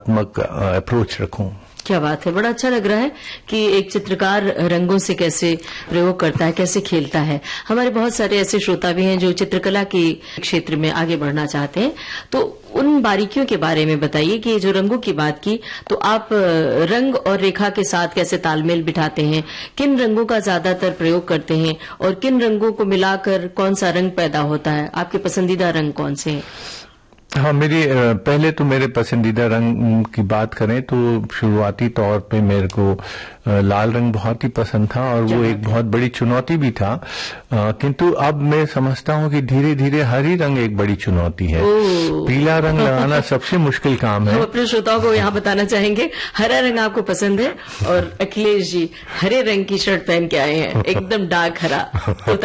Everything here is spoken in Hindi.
अप्रोच रखूं। क्या बात है, बड़ा अच्छा लग रहा है कि एक चित्रकार रंगों से कैसे प्रयोग करता है, कैसे खेलता है। हमारे बहुत सारे ऐसे श्रोता भी हैं जो चित्रकला के क्षेत्र में आगे बढ़ना चाहते हैं, तो उन बारीकियों के बारे में बताइए कि जो रंगों की बात की, तो आप रंग और रेखा के साथ कैसे तालमेल बिठाते हैं, किन रंगों का ज्यादातर प्रयोग करते हैं और किन रंगों को मिलाकर कौन सा रंग पैदा होता है, आपके पसंदीदा रंग कौन से हैं? हाँ, पहले तो मेरे पसंदीदा रंग की बात करें तो शुरुआती तौर पे मेरे को लाल रंग बहुत ही पसंद था और वो एक बहुत बड़ी चुनौती भी था, किंतु अब मैं समझता हूँ कि धीरे धीरे हर ही रंग एक बड़ी चुनौती है। पीला रंग लगाना सबसे मुश्किल काम है। हम अपने श्रोताओं को यहाँ बताना चाहेंगे, हरा रंग आपको पसंद है और अखिलेश जी हरे रंग की शर्ट पहन के आए हैं, एकदम डार्क हरा।